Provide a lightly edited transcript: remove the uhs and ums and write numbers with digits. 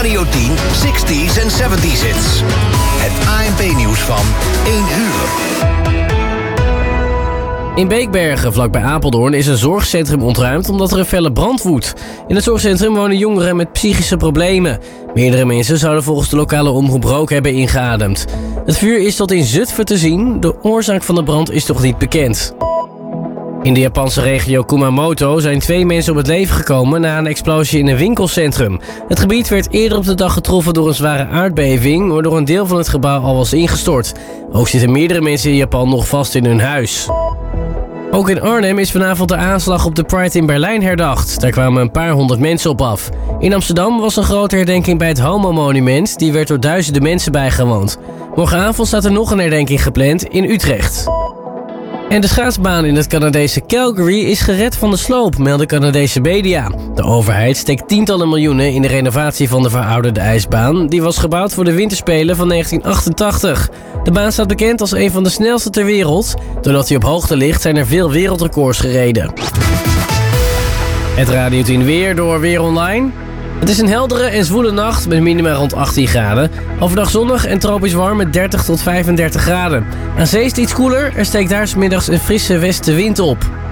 Radio 10 60s en 70s hits. Het ANP-nieuws van 1 uur. In Beekbergen, vlakbij Apeldoorn, is een zorgcentrum ontruimd omdat er een felle brand woedt. In het zorgcentrum wonen jongeren met psychische problemen. Meerdere mensen zouden volgens de lokale omroep rook hebben ingeademd. Het vuur is tot in Zutphen te zien. De oorzaak van de brand is nog niet bekend. In de Japanse regio Kumamoto zijn 2 mensen om het leven gekomen na een explosie in een winkelcentrum. Het gebied werd eerder op de dag getroffen door een zware aardbeving, waardoor een deel van het gebouw al was ingestort. Ook zitten meerdere mensen in Japan nog vast in hun huis. Ook in Arnhem is vanavond de aanslag op de Pride in Berlijn herdacht. Daar kwamen een paar honderd mensen op af. In Amsterdam was een grote herdenking bij het Homo-monument. Die werd door duizenden mensen bijgewoond. Morgenavond staat er nog een herdenking gepland in Utrecht. En de schaatsbaan in het Canadese Calgary is gered van de sloop, melden Canadese media. De overheid steekt tientallen miljoenen in de renovatie van de verouderde ijsbaan. Die was gebouwd voor de winterspelen van 1988. De baan staat bekend als een van de snelste ter wereld. Doordat hij op hoogte ligt zijn er veel wereldrecords gereden. Het Radio 10 weer door Weer Online. Het is een heldere en zwoele nacht met minima rond 18 graden. Overdag zonnig en tropisch warm met 30 tot 35 graden. Aan zee is het iets koeler, er steekt daar 's middags een frisse westenwind op.